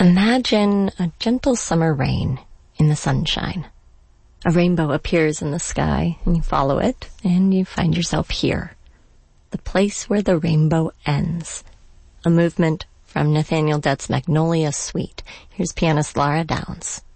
Imagine a gentle summer rain in the sunshine. A rainbow appears in the sky, and you follow it, and you find yourself here. The place where the rainbow ends. A movement from Nathaniel Dett's Magnolia Suite. Here's pianist Lara Downs.